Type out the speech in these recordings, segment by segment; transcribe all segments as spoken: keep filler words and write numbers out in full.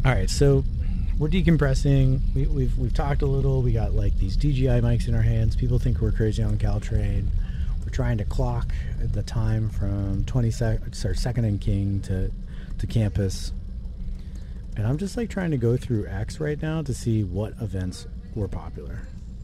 All right, so we're decompressing. We, we've we've talked a little. We got like these D J I mics in our hands. People think we're crazy on Caltrain. We're trying to clock the time from twenty sec- sorry, Second and King to to campus. And I'm just like trying to go through X right now to see what events were popular.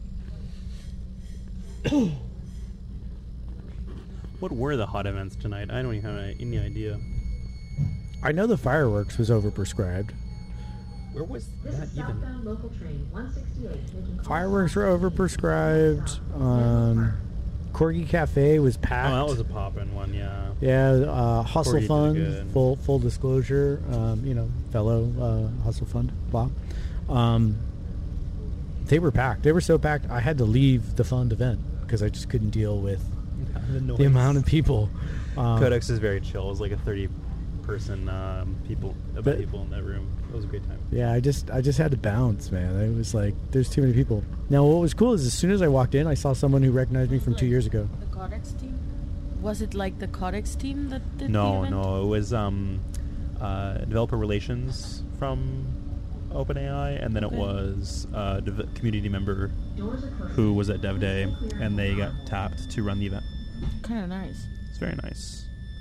What were the hot events tonight? I don't even have any idea. I know the fireworks was overprescribed. Where was This that is even? southbound local train one sixty-eight. making Fireworks were overprescribed. Um, Corgi Cafe was packed. Oh, that was a poppin' one, yeah. Yeah, uh, Hustle Corgi did Fund, good. full full disclosure, um, you know, fellow uh, Hustle Fund, blah. Um, they were packed. They were so packed, I had to leave the fund event because I just couldn't deal with the, noise. the amount of people. Um, Codex is very chill. It was like a thirty-person um, people, about But- people in that room. It was a great time. Yeah, I just I just had to bounce, man. It was like there's too many people. Now, what was cool is as soon as I walked in, I saw someone who recognized me from two years ago. The Codex team? Was it like the Codex team that did the No, event? no, it was um, uh, developer relations from OpenAI, and then Okay. it was a dev- community member Doors are closing. who was at Dev Day, and they got tapped to run the event. Kind of nice. It's very nice.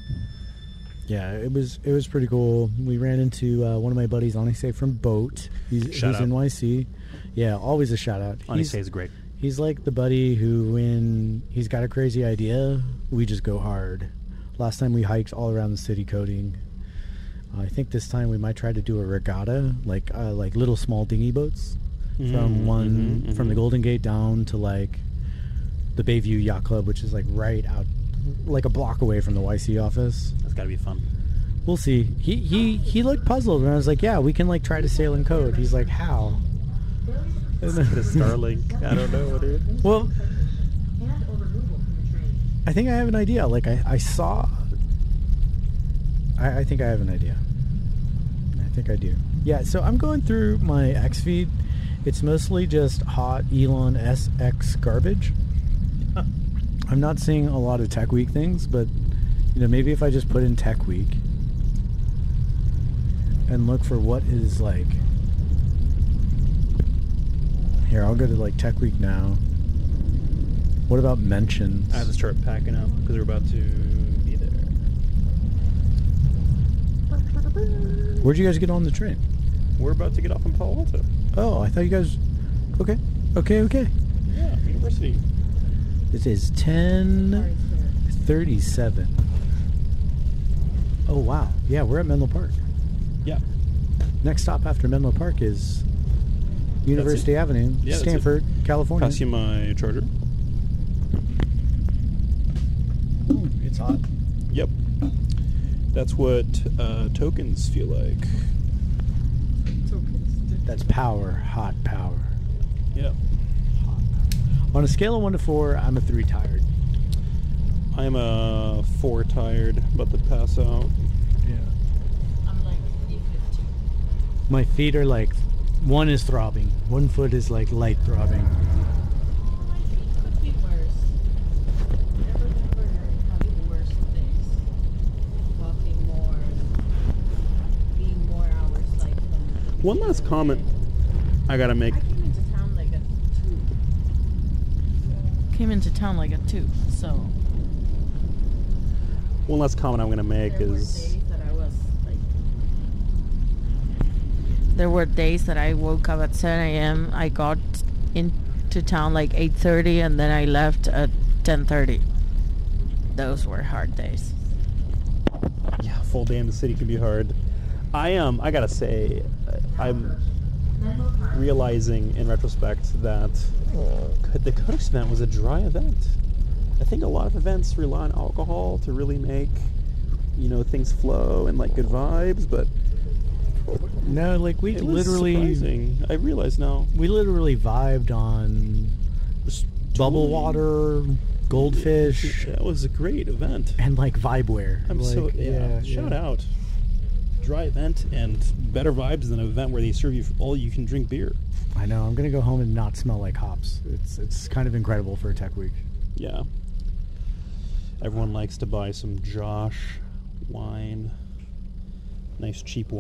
Yeah, it was it was pretty cool. We ran into uh, one of my buddies, Anise from Boat. He's, Shout he's out. N Y C. Yeah, always a shout out. Anise He's, is great. he's like the buddy who, when he's got a crazy idea, we just go hard. Last time we hiked all around the city coding. I think this time we might try to do a regatta, like uh, like little small dinghy boats from Mhm, one mhm, from the mhm. Golden Gate down to like the Bayview Yacht Club, which is like right out, like a block away from the Y C office. That's got to be fun. We'll see. He he he looked puzzled, and I was like, "Yeah, we can like try to sail and code." He's like, "How?" And then- The Starlink. I don't know, dude. Well, And or removal from the train. I think I have an idea. Like I, I saw. I, I think I have an idea. I think I do. Yeah. So I'm going through my X feed. It's mostly just hot Elon S X garbage. I'm not seeing a lot of Tech Week things, but you know, maybe if I just put in Tech Week and look for what is like. Here, I'll go to like Tech Week now. What about mentions? I have to start packing up because we're about to be there. Where'd you guys get on the train? We're about to get off in Palo Alto. Oh, I thought you guys. Okay, okay, okay. Yeah, university. This is ten thirty-seven. Oh wow, yeah, we're at Menlo Park. Yeah. Next stop after Menlo Park is University Avenue, Yeah, that's it. Stanford, California. Pass you my charger. Ooh, it's hot. Yep. That's what uh, tokens feel like. That's power, hot power. Yeah. Hot power. On a scale of one to four, I'm a three tired. I'm a four tired, about to pass out. Yeah. I'm like E fifty. My feet are like, one is throbbing, one foot is like light throbbing. My feet could be worse. Never, never having worse days. Walking more, being more hours like from One last comment I gotta make. I came into town like at two. Came into town like at two, so One last comment I'm gonna make there were is days that I was like. There were days that I woke up at seven a.m. I got into town like eight thirty, and then I left at ten thirty. Those were hard days. yeah, full day in the city can be hard. I um I gotta say, uh, I'm realizing in retrospect that the Codex event was a dry event. I think a lot of events rely on alcohol to really make, you know, things flow and like good vibes, but No, like we it was literally, surprising. I realize now. we literally vibed on Just bubble totally- water, goldfish, That was a great event. and like vibeware. I'm like, so yeah. Shout out. Dry event and better vibes than an event where they serve you all you can drink beer. I know. I'm gonna go home and not smell like hops. It's it's kind of incredible for a Tech Week. Yeah. Everyone likes to buy some Josh wine. Nice cheap wine.